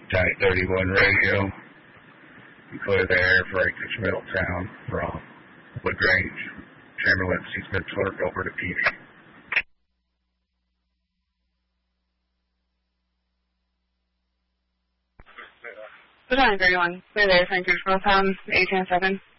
Type 31 radio. Clear the air for Anchorage Middletown from LaGrange. Chamberlain, Seasmith Clerk, over to PD. Good morning, everyone. Clear the air for Anchorage Middletown, 810-7.